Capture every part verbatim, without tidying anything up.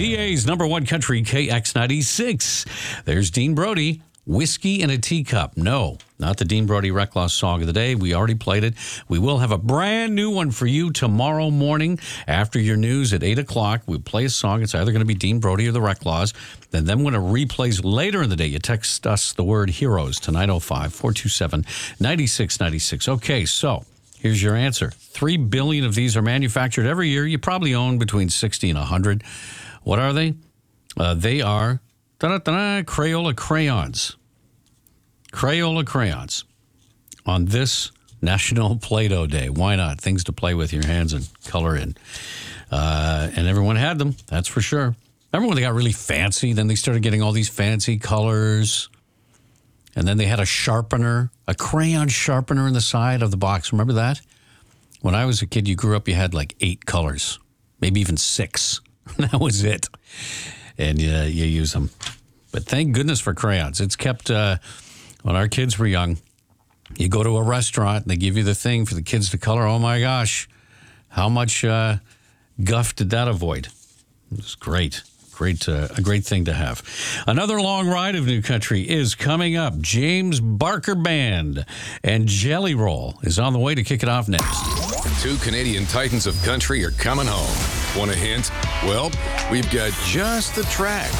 T A's number one country, K X ninety-six. There's Dean Brody, Whiskey in a Teacup. No, not the Dean Brody Reckloss song of the day. We already played it. We will have a brand new one for you tomorrow morning after your news at eight o'clock. We'll play a song. It's either going to be Dean Brody or the Reckloss. And then when it replays later in the day, you text us the word HEROES to nine oh five, four two seven, nine six nine six. Okay, so here's your answer. Three billion of these are manufactured every year. You probably own between sixty and one hundred. What are they? Uh, they are da-da-da-da, Crayola crayons. Crayola crayons on this National Play-Doh Day. Why not? Things to play with your hands and color in. Uh, and everyone had them, that's for sure. Remember when they got really fancy? Then they started getting all these fancy colors. And then they had a sharpener, a crayon sharpener in the side of the box. Remember that? When I was a kid, you grew up, you had like eight colors, maybe even six. That was it. And uh, you use them. But thank goodness for crayons. It's kept, uh, when our kids were young, you go to a restaurant and they give you the thing for the kids to color. Oh my gosh, how much uh, guff did that avoid? It was great. Great, uh, a great thing to have. Another long ride of New Country is coming up. James Barker Band and Jelly Roll is on the way to kick it off next. Two Canadian titans of country are coming home. Want a hint? Well, we've got just the track.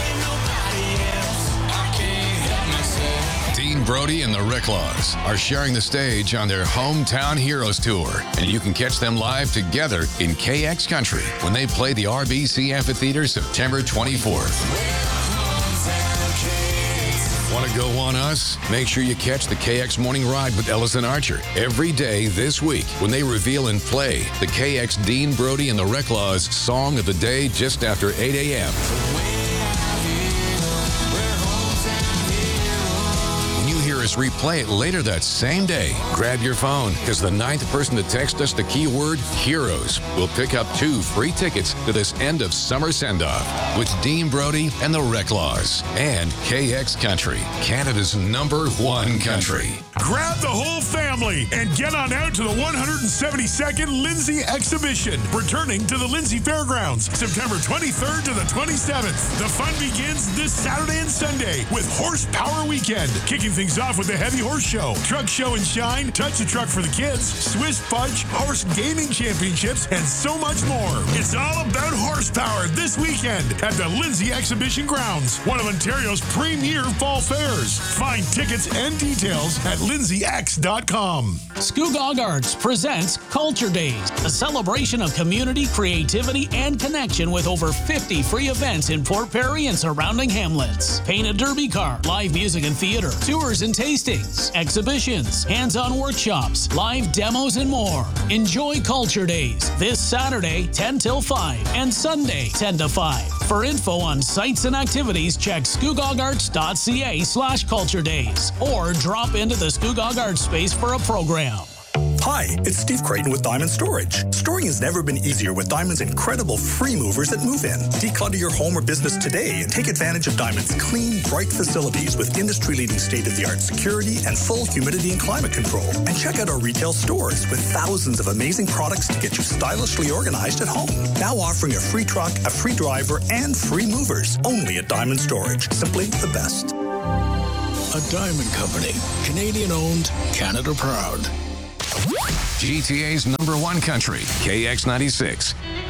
Dean Brody and the Reckloss are sharing the stage on their Hometown Heroes Tour, and you can catch them live together in K X Country when they play the R B C Amphitheater September twenty-fourth. Want to go on us? Make sure you catch the K X Morning Ride with Ellison Archer every day this week when they reveal and play the K X Dean Brody and the Reckloss Song of the Day just after eight a.m. Us replay it later that same day. Grab your phone, because the ninth person to text us the keyword HEROES will pick up two free tickets to this end of summer send-off with Dean Brody and the Reckloss and K X Country, Canada's number one country. Grab the whole family and get on out to the one hundred seventy-second Lindsay Exhibition, returning to the Lindsay Fairgrounds, September twenty-third to the twenty-seventh. The fun begins this Saturday and Sunday with Horsepower Weekend, kicking things off with the Heavy Horse Show, Truck Show and Shine, Touch the Truck for the Kids, Swiss Fudge, Horse Gaming Championships, and so much more. It's all about horsepower this weekend at the Lindsay Exhibition Grounds, one of Ontario's premier fall fairs. Find tickets and details at lindsay x dot com. Scugog Arts presents Culture Days, a celebration of community, creativity, and connection with over fifty free events in Port Perry and surrounding hamlets. Painted derby car, live music and theater, tours and tastings, exhibitions, hands-on workshops, live demos, and more. Enjoy Culture Days this Saturday, ten till five, and Sunday, ten to five. For info on sites and activities, check scugogarts.ca slash culture days or drop into the Scugog Arts space for a program. Hi, it's Steve Creighton with Diamond Storage. Storing has never been easier with Diamond's incredible free movers that move in. Declutter your home or business today and take advantage of Diamond's clean, bright facilities with industry-leading state-of-the-art security and full humidity and climate control. And check out our retail stores with thousands of amazing products to get you stylishly organized at home. Now offering a free truck, a free driver, and free movers. Only at Diamond Storage. Simply the best. A Diamond Company. Canadian-owned, Canada-proud. G T A's number one country, K X ninety-six.